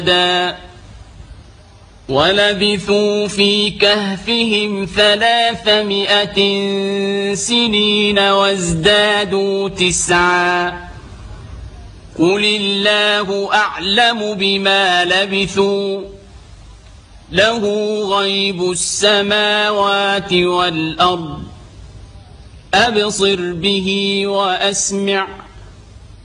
ولبثوا في كهفهم 300 سنين وازدادوا 9 قل الله أعلم بما لبثوا له غيب السماوات والأرض أبصر به وأسمع